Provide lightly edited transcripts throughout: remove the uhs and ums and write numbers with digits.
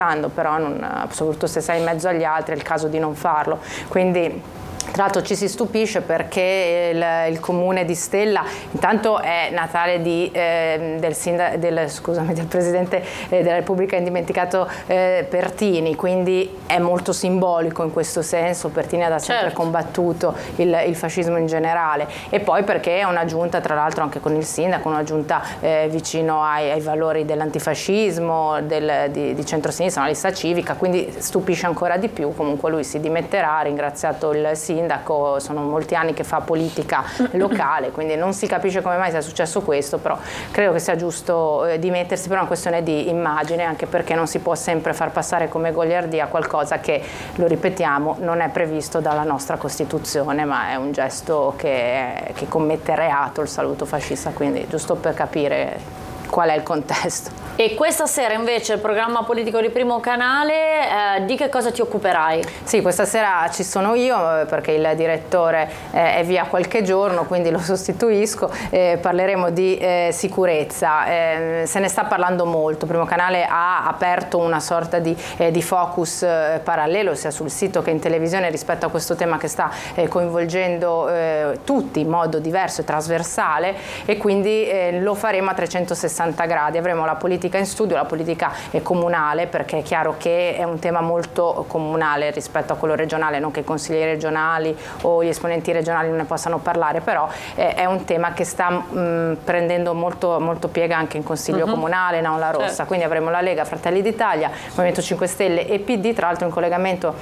però soprattutto se sei in mezzo agli altri è il caso di non farlo. Quindi tra l'altro ci si stupisce perché il comune di Stella, intanto è Natale del Presidente della Repubblica indimenticato Pertini, quindi è molto simbolico in questo senso. Pertini ha sempre combattuto il fascismo in generale, e poi perché è una giunta, tra l'altro anche con il sindaco, una giunta vicino ai valori dell'antifascismo, di centrosinistra, una lista civica, quindi stupisce ancora di più. Comunque lui si dimetterà, ha ringraziato il sindaco, sono molti anni che fa politica locale, quindi non si capisce come mai sia successo questo, però credo che sia giusto dimettersi per una questione di immagine, anche perché non si può sempre far passare come goliardia qualcosa che, lo ripetiamo, non è previsto dalla nostra Costituzione, ma è un gesto che commette reato, il saluto fascista, quindi giusto per capire qual è il contesto. E questa sera invece il programma politico di Primo Canale, di che cosa ti occuperai? Sì, questa sera ci sono io perché il direttore è via qualche giorno, quindi lo sostituisco. Parleremo di sicurezza, se ne sta parlando molto. Primo Canale ha aperto una sorta di focus parallelo sia sul sito che in televisione rispetto a questo tema che sta coinvolgendo tutti in modo diverso e trasversale, e quindi lo faremo a 360 gradi. Avremo la politica in studio, la politica comunale, perché è chiaro che è un tema molto comunale rispetto a quello regionale, non che i consiglieri regionali o gli esponenti regionali non ne possano parlare, però è un tema che sta prendendo molto piega anche in Consiglio Comunale, in Aula Rossa. Certo. Quindi avremo la Lega, Fratelli d'Italia, Movimento 5 Stelle e PD. Tra l'altro in collegamento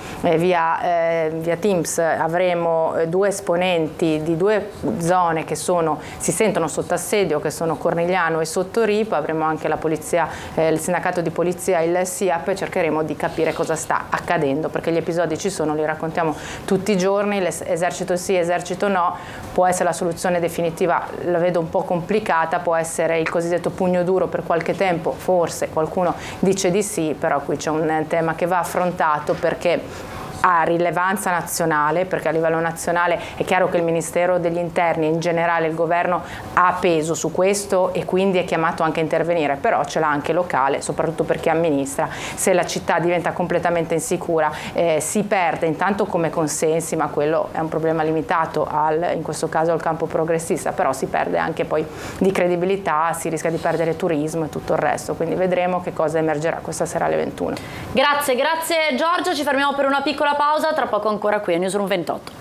via Teams avremo due esponenti di due zone che si sentono sotto assedio, che sono Cornigliano e Sottoripa. Avremo anche la polizia, il sindacato di polizia, il SIAP, e cercheremo di capire cosa sta accadendo, perché gli episodi ci sono, li raccontiamo tutti i giorni. Esercito sì, esercito no, può essere la soluzione definitiva, la vedo un po' complicata, può essere il cosiddetto pugno duro per qualche tempo, forse qualcuno dice di sì, però qui c'è un tema che va affrontato perché ha rilevanza nazionale, perché a livello nazionale è chiaro che il Ministero degli Interni e in generale il governo ha peso su questo e quindi è chiamato anche a intervenire, però ce l'ha anche locale, soprattutto per chi amministra. Se la città diventa completamente insicura si perde intanto come consensi, ma quello è un problema limitato in questo caso al campo progressista, però si perde anche poi di credibilità, si rischia di perdere turismo e tutto il resto, quindi vedremo che cosa emergerà questa sera alle 21. Grazie Giorgio, ci fermiamo per una piccola pausa, tra poco ancora qui a Newsroom 28.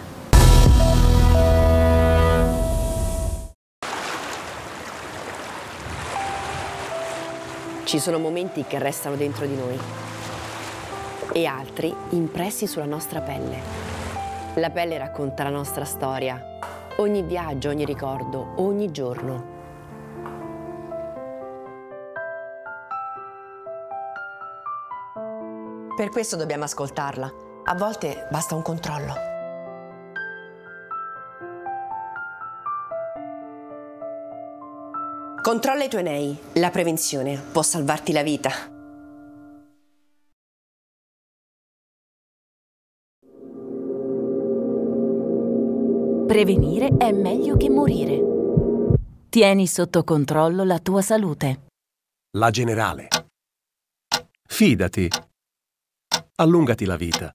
Ci sono momenti che restano dentro di noi e altri impressi sulla nostra pelle. La pelle racconta la nostra storia, ogni viaggio, ogni ricordo, ogni giorno. Per questo dobbiamo ascoltarla. A volte basta un controllo. Controlla i tuoi nei. La prevenzione può salvarti la vita. Prevenire è meglio che morire. Tieni sotto controllo la tua salute. La Generale. Fidati. Allungati la vita.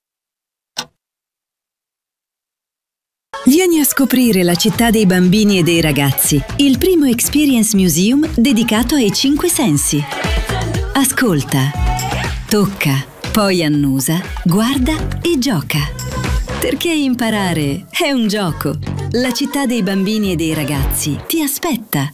Vieni a scoprire la città dei bambini e dei ragazzi, il primo Experience Museum dedicato ai 5 sensi. Ascolta, tocca, poi annusa, guarda e gioca. Perché imparare è un gioco. La città dei bambini e dei ragazzi ti aspetta.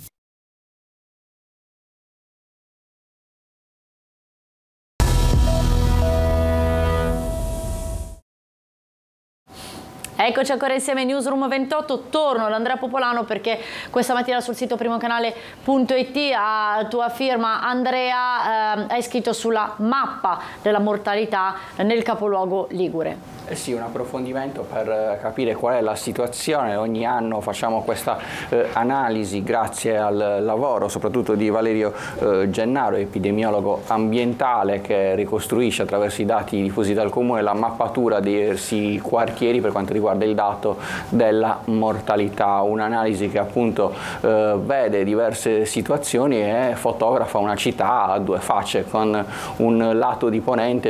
Eccoci ancora insieme a Newsroom 28, torno ad Andrea Popolano perché questa mattina sul sito primocanale.it a tua firma Andrea hai scritto sulla mappa della mortalità nel capoluogo ligure. Sì, un approfondimento per capire qual è la situazione. Ogni anno facciamo questa analisi grazie al lavoro soprattutto di Valerio Gennaro, epidemiologo ambientale, che ricostruisce attraverso i dati diffusi dal Comune la mappatura dei quartieri per quanto riguarda riguarda il dato della mortalità, un'analisi che appunto vede diverse situazioni e fotografa una città a due facce, con un lato di ponente